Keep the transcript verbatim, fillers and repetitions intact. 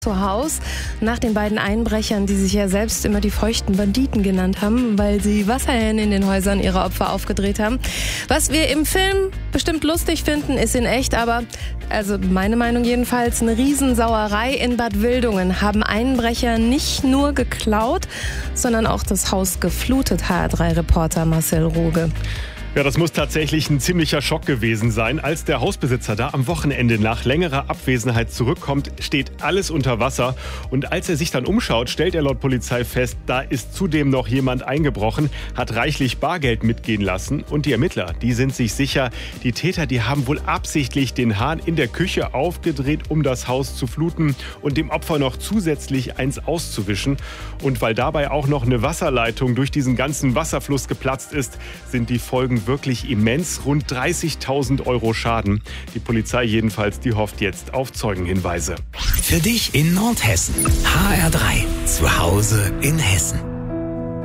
zu Haus nach den beiden Einbrechern, die sich ja selbst immer die feuchten Banditen genannt haben, weil sie Wasserhähne in den Häusern ihrer Opfer aufgedreht haben. Was wir im Film bestimmt lustig finden, ist in echt aber, also meine Meinung jedenfalls, eine Riesensauerei. In Bad Wildungen haben Einbrecher nicht nur geklaut, sondern auch das Haus geflutet, H R drei Reporter Marcel Ruge. Ja, das muss tatsächlich ein ziemlicher Schock gewesen sein. Als der Hausbesitzer da am Wochenende nach längerer Abwesenheit zurückkommt, steht alles unter Wasser. Und als er sich dann umschaut, stellt er laut Polizei fest, da ist zudem noch jemand eingebrochen, hat reichlich Bargeld mitgehen lassen. Und die Ermittler, die sind sich sicher, die Täter, die haben wohl absichtlich den Hahn in der Küche aufgedreht, um das Haus zu fluten und dem Opfer noch zusätzlich eins auszuwischen. Und weil dabei auch noch eine Wasserleitung durch diesen ganzen Wasserfluss geplatzt ist, sind die Folgen wirklich immens, rund dreißigtausend Euro Schaden. Die Polizei jedenfalls, die hofft jetzt auf Zeugenhinweise. Für dich in Nordhessen. H R drei. Zu Hause in Hessen.